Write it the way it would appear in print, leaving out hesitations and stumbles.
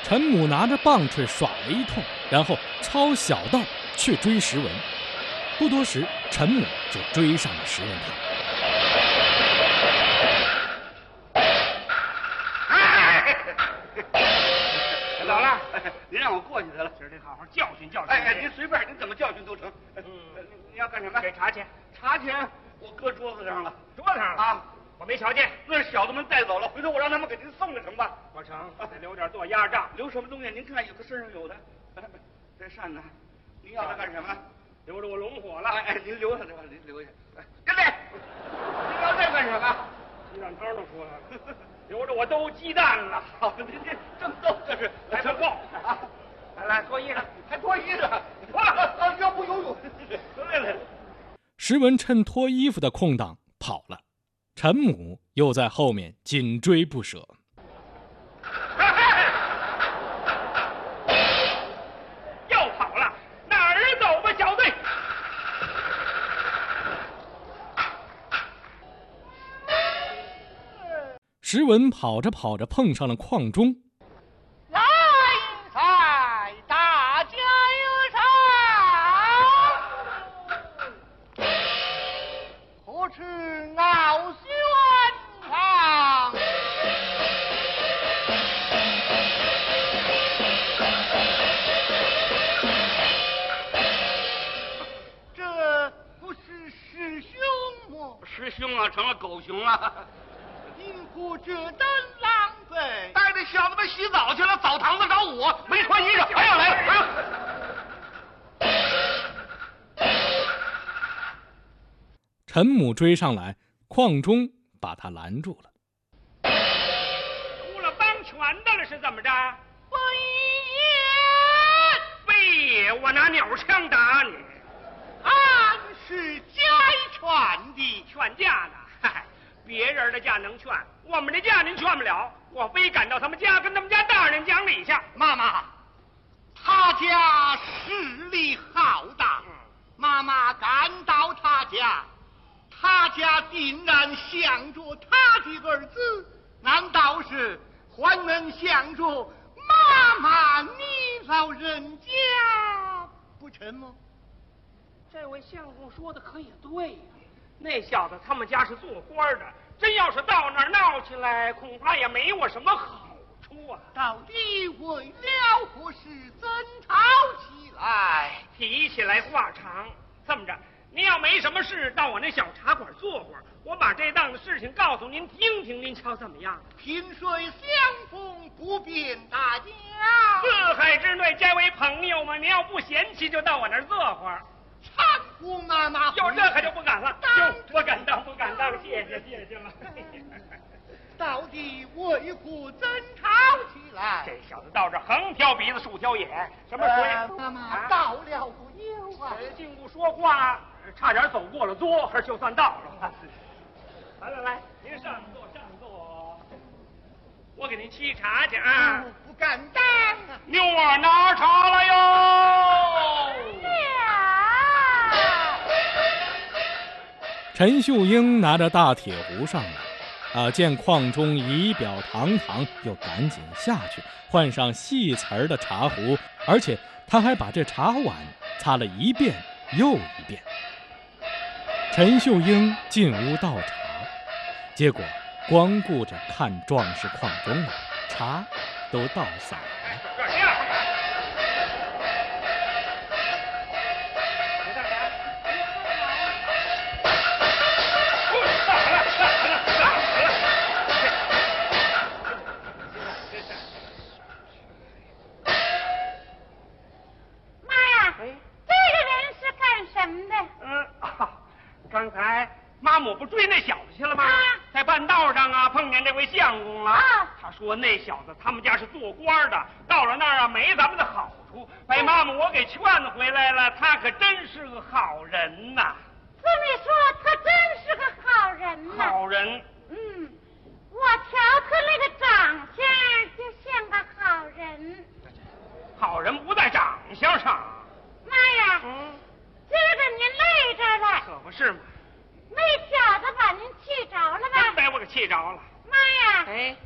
陈母拿着棒槌耍了一通，然后抄小道去追石文。不多时，陈母就追上了石文他。 老了，您让我过去得了，今儿得好好教训教训。哎，您随便，您怎么教训都成。你要干什么？ 给茶钱。 茶钱我搁桌子上了。 桌子上了啊？我没瞧见。 那是小子们带走了，回头我让他们给您送了成吧？ 不成，得留点做压账。 留什么东西？您看，有的身上有的。这扇子，您要它干什么？ 留着我龙火了。 哎，您留下这吧，您留下。跟来，您要这干什么？ 鸡蛋汤都出来了。留着我兜鸡蛋了。 好，您这正逗这是， 来份报啊！来脱衣裳， 还脱衣裳，要不游泳？来。 石文趁脱衣服的空档跑了，陈母又在后面紧追不舍。 又跑了，哪儿走吧，小队？ 石文跑着跑着碰上了邝中。 来财，大家有赏，何处傲轩堂？这不是师兄吗？ 师兄啊，成了狗熊了。 因何这等狼狈？ 带着小子们洗澡去了，澡堂子找我，没穿衣裳。哎呀，来了！ 陈母追上来，邝中把他拦住了。 出了帮拳的了是怎么着？ 非也， 非也，我拿鸟枪打你。 俺是家劝的， 劝架呢？嗨。别人的家能劝，我们的家您劝不了。我非赶到他们家，跟他们家大人讲理去。 妈妈，他家势力浩大，妈妈赶到他家定然想着他的儿子，难道是还能想着妈妈你老人家不成吗？ 这位相公说的可也对呀。那小子他们家是做官的，真要是到那儿闹起来，恐怕也没我什么好处啊。 到底为了何事争吵起来？ 提起来话长，这么着，您要没什么事，到我那小茶馆坐会儿，我把这档子事情告诉您听听，您瞧怎么样？ 萍水相逢不便大家， 四海之内皆为朋友嘛。您要不嫌弃，就到我那儿坐会儿。 搀扶妈妈， 有这可就不敢了，不敢当，谢谢了。 到底为何争吵起来？ 这小子到这横挑鼻子竖挑眼，什么鬼？ 妈妈到了不有啊？ 进屋说话，差点走过了桌，就算到了。来，您上座，我给您沏茶去啊。 不敢当啊！ 妞儿拿茶来哟。 陈秀英拿着大铁壶上来，见邝中仪表堂堂，又赶紧下去换上细瓷的茶壶，而且他还把这茶碗擦了一遍又一遍。陈秀英进屋倒茶，结果光顾着看壮士邝中了，茶都倒洒了。 刚才妈母不追那小子去了吗？在半道上啊，碰见这位相公了。他说那小子他们家是做官的，到了那儿啊没咱们的好处，把妈母我给劝回来了。他可真是个好人呐！ 这么说，他真是个好人呐。 好人。 我瞧他那个长相就像个好人。 好人不在长相上。 妈呀！今儿个您累着了。 可不是嘛。 那小子把您气着了吧？ 真把我给气着了。 妈呀！